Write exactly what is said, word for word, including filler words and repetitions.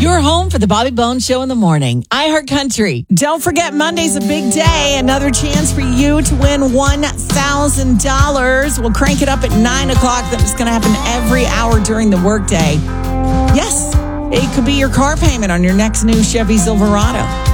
Your home for the Bobby Bones Show in the morning. iHeart Country. Don't forget, Monday's a big day. Another chance for you to win one thousand dollars. We'll crank it up at nine o'clock. That's going to happen every hour during the workday. Yes, it could be your car payment on your next new Chevy Silverado.